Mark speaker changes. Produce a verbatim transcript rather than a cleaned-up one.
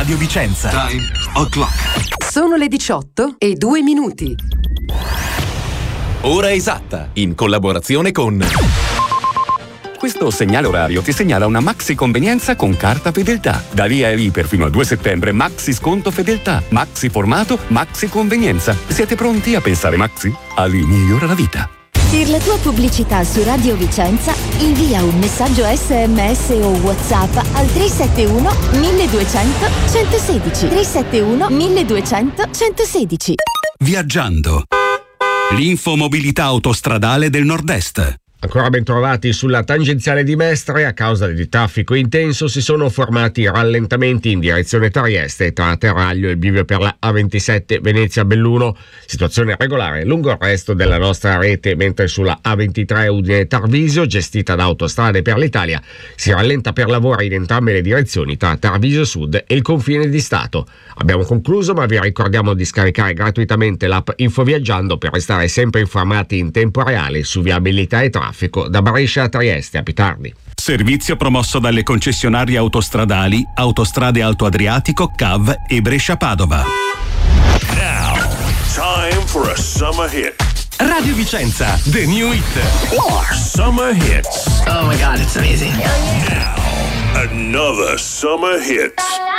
Speaker 1: Radio Vicenza.
Speaker 2: Time o'clock.
Speaker 3: Sono le diciotto e due minuti.
Speaker 4: Ora esatta, in collaborazione con... Questo segnale orario ti segnala una maxi convenienza con carta fedeltà. Da lì a lì per fino al due settembre, maxi sconto fedeltà, maxi formato, maxi convenienza. Siete pronti a pensare maxi? Ali migliora la vita.
Speaker 5: Per la tua pubblicità su Radio Vicenza, invia un messaggio esse emme esse o WhatsApp al tre sette uno milleduecento centosedici. tre sette uno milleduecento centosedici.
Speaker 6: Viaggiando. L'infomobilità autostradale del Nord-Est.
Speaker 7: Ancora ben trovati sulla tangenziale di Mestre. A causa di traffico intenso si sono formati rallentamenti in direzione Trieste tra Terraglio e il bivio per la A ventisette Venezia-Belluno. Situazione regolare lungo il resto della nostra rete, mentre sulla A ventitré Udine-Tarvisio, gestita da Autostrade per l'Italia, si rallenta per lavori in entrambe le direzioni tra Tarvisio Sud e il confine di Stato. Abbiamo concluso, ma vi ricordiamo di scaricare gratuitamente l'app Infoviaggiando per restare sempre informati in tempo reale su viabilità e traffico da Brescia a Trieste. A più tardi.
Speaker 6: Servizio promosso dalle concessionarie autostradali Autostrade Alto Adriatico, C A V e Brescia Padova.
Speaker 8: Now, time for a summer hit.
Speaker 1: Radio Vicenza, the new hit.
Speaker 8: Summer hits.
Speaker 9: Oh my God, it's amazing.
Speaker 8: Now, another summer hit.